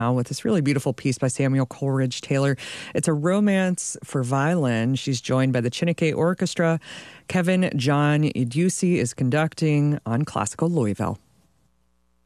with this really beautiful piece by Samuel Coleridge Taylor. It's a romance for violin. She's joined by the Chineke Orchestra. Kevin John Idusi is conducting on Classical Louisville.